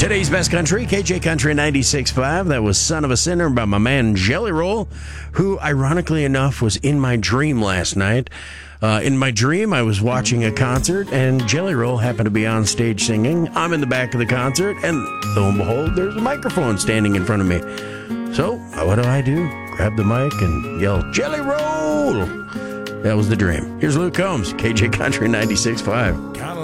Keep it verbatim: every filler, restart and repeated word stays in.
Today's best country, K J Country ninety-six point five. That was Son of a Sinner by my man Jelly Roll, who, ironically enough, was in my dream last night. Uh, in my dream, I was watching a concert, and Jelly Roll happened to be on stage singing. I'm in the back of the concert, and lo and behold, there's a microphone standing in front of me. So, what do I do? Grab the mic and yell, Jelly Roll! That was the dream. Here's Luke Combs, K J Country ninety-six point five.